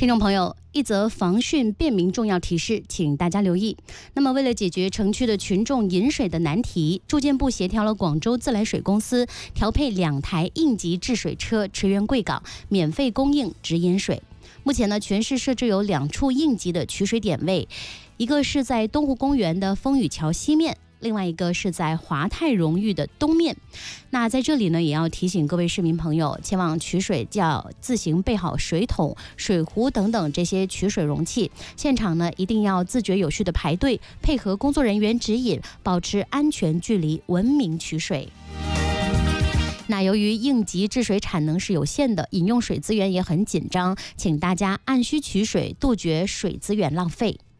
听众朋友，一则防汛便民重要提示，请大家留意。那么，为了解决城区的群众饮水的难题，住建部协调了广州自来水公司调配2台应急治水车驰援贵港，免费供应直饮水。目前呢，全市设置有2处应急的取水点位，一个是在东湖公园的风雨桥西面，另外一个是在华泰荣誉的东面。那在这里呢，也要提醒各位市民朋友，前往取水就要自行备好水桶、水壶等等这些取水容器，现场呢一定要自觉有序的排队，配合工作人员指引，保持安全距离，文明取水。那由于应急治水产能是有限的，饮用水资源也很紧张，请大家按需取水，杜绝水资源浪费。